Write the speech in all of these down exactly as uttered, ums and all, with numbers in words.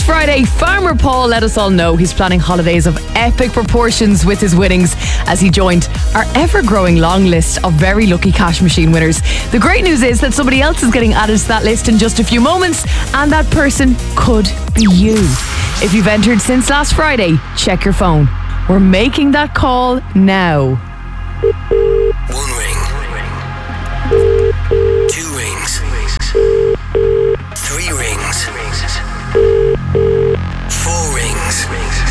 Friday, Farmer Paul let us all know he's planning holidays of epic proportions with his winnings as he joined our ever-growing long list of very lucky cash machine winners. The great news is that somebody else is getting added to that list in just a few moments, and that person could be you. If you've entered since last Friday, check your phone. We're making that call now. One ring. Two rings. Three rings. Four rings.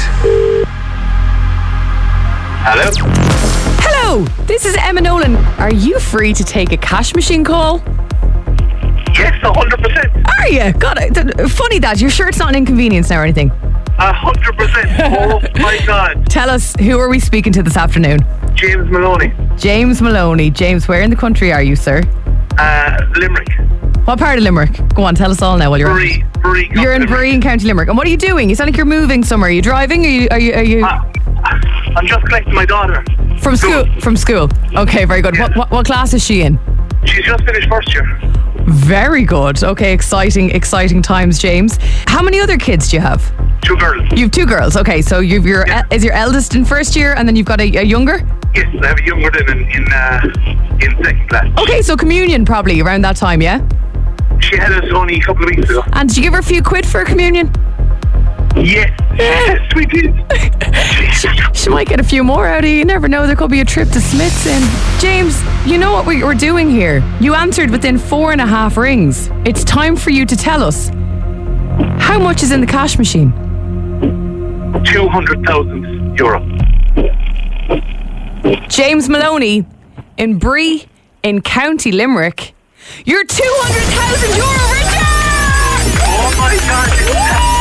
Hello? Hello, this is Emma Nolan. Are you free to take a cash machine call? Yes, a hundred percent. Are you? God, uh, funny that. You're sure it's not an inconvenience now or anything? A hundred percent. Oh my God. Tell us, who are we speaking to this afternoon? James Maloney. James Maloney. James, where in the country are you, sir? Uh, Limerick. What part of Limerick? Go on, tell us all now while you're Bree. Bree. You're in Bree in County Limerick. And what are you doing? You sound like you're moving somewhere. Are you driving? Are you? Are you? Are you Uh, I'm just collecting my daughter. from school? From school. Okay, very good. Yeah. What, what what class is she in? She's just finished first year. Very good. Okay, exciting, exciting times, James. How many other kids do you have? Two girls. You have two girls. Okay, so you've your Yeah. is your eldest in first year, and then you've got a, a younger. Yes, I have a younger than in in, uh, in second class. Okay, so communion probably around that time, yeah. She had us only a couple of weeks ago. And did you give her a few quid for communion? Yes. Yes, we did. She might get a few more out of you. You never know. There could be a trip to Smith's in. James, you know what we- we're doing here. You answered within four and a half rings. It's time for you to tell us how much is in the cash machine. Two hundred thousand euro. James Maloney in Bree in County Limerick. You're two hundred thousand euro richer! Oh my God, it's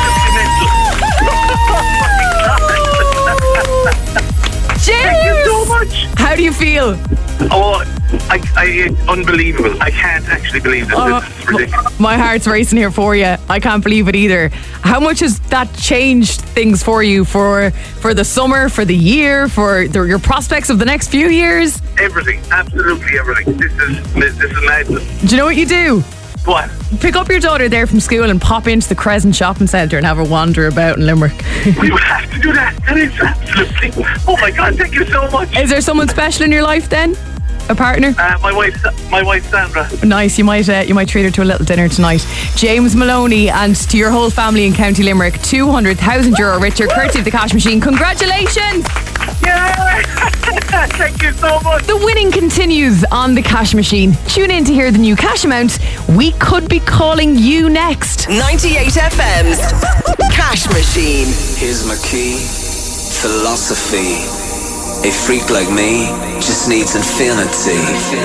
absolutely mental. James! Thank you so much. How do you feel? Oh, I, I, it's unbelievable. I can't actually believe this. Oh, This is ridiculous. my heart's racing here for you. I can't believe it either. How much has that changed things for you for for the summer, for the year, for the, your prospects of the next few years? Everything, absolutely everything. This is this is madness. Do you know what you do? What? Pick up your daughter there from school and pop into the Crescent Shopping Centre and have her wander about in Limerick. We would have to do that. That is absolutely. Oh my God! Thank you so much. Is there someone special in your life then? A partner? Uh, my wife, my wife Sandra. Nice. You might uh, you might treat her to a little dinner tonight. James Maloney, and to your whole family in County Limerick, two hundred thousand euro richer, courtesy of the cash machine. Congratulations! Yeah! Thank you so much. The winning continues on the cash machine. Tune in to hear the new cash amount. We could be calling you next. ninety-eight F M's Cash Machine. Here's my key. Philosophy. A freak like me just needs infinity.